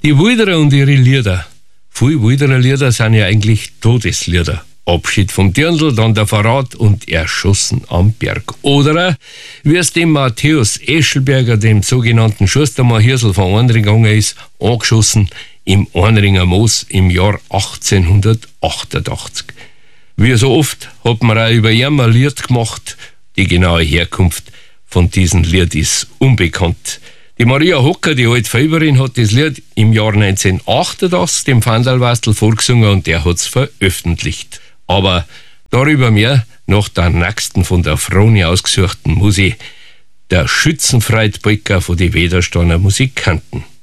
Die Wilderer und ihre Lieder. Viele Wilderer Lieder sind ja eigentlich Todeslieder. Abschied vom Dirndl, dann der Verrat und Erschossen am Berg. Oder wie es dem Matthäus Eschelberger, dem sogenannten Schustermann-Hirsel von Einring gegangen ist, angeschossen im Einringer Moos im Jahr 1888. Wie so oft hat man auch über ihn ein Lied gemacht. Die genaue Herkunft von diesem Lied ist unbekannt. Die Maria Hocker, die alte Feiberin, hat das Lied im Jahr 1988 dem Vandalwastel vorgesungen und der hat es veröffentlicht. Aber darüber mehr nach der nächsten von der Froni ausgesuchten Musik, der Schützenfreit-Polka von den Wedersteiner Musikanten.